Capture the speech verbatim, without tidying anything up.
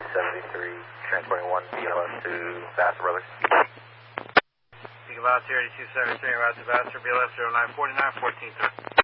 seventy-three, transporting one B L S to Vassar Brothers. Eagle Vassar eighty-two seventy-three, route to Vassar, B L S zero nine four nine, fourteen three.